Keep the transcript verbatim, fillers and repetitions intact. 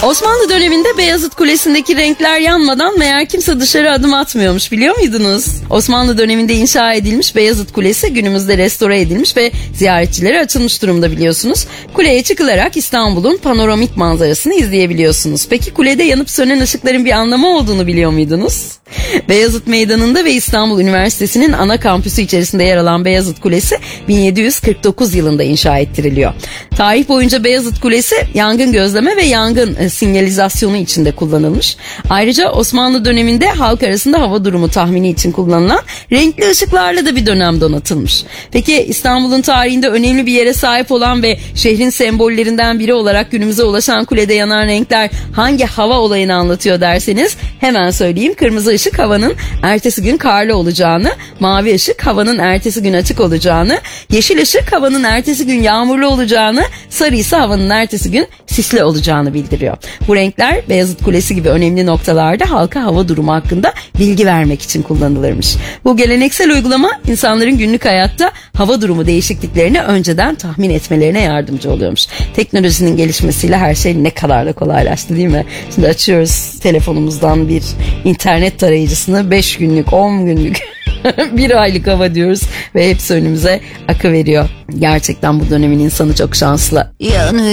Osmanlı döneminde Beyazıt Kulesi'ndeki renkler yanmadan meğer kimse dışarı adım atmıyormuş, biliyor muydunuz? Osmanlı döneminde inşa edilmiş Beyazıt Kulesi günümüzde restore edilmiş ve ziyaretçilere açılmış durumda, biliyorsunuz. Kuleye çıkılarak İstanbul'un panoramik manzarasını izleyebiliyorsunuz. Peki kulede yanıp sönen ışıkların bir anlamı olduğunu biliyor muydunuz? Beyazıt Meydanı'nda ve İstanbul Üniversitesi'nin ana kampüsü içerisinde yer alan Beyazıt Kulesi bin yedi yüz kırk dokuz yılında inşa ettiriliyor. Tarih boyunca Beyazıt Kulesi yangın gözleme ve yangın sinyalizasyonu için de kullanılmış. Ayrıca Osmanlı döneminde halk arasında hava durumu tahmini için kullanılan renkli ışıklarla da bir dönem donatılmış. Peki İstanbul'un tarihinde önemli bir yere sahip olan ve şehrin sembollerinden biri olarak günümüze ulaşan kulede yanan renkler hangi hava olayını anlatıyor derseniz hemen söyleyeyim. Kırmızı ışık havanın ertesi gün karlı olacağını, mavi ışık havanın ertesi gün açık olacağını, yeşil ışık havanın ertesi gün yağmurlu olacağını, sarı ise havanın ertesi gün sisli olacağını bildiriyor. Bu renkler Beyazıt Kulesi gibi önemli noktalarda halka hava durumu hakkında bilgi vermek için kullanılırmış. Bu geleneksel uygulama insanların günlük hayatta hava durumu değişikliklerini önceden tahmin etmelerine yardımcı oluyormuş. Teknolojinin gelişmesiyle her şey ne kadar da kolaylaştı, değil mi? Şimdi açıyoruz telefonumuzdan bir internet tarayıcısını, beş günlük, on günlük, bir aylık hava diyoruz ve hepsi önümüze akıveriyor. Gerçekten bu dönemin insanı çok şanslı. Yani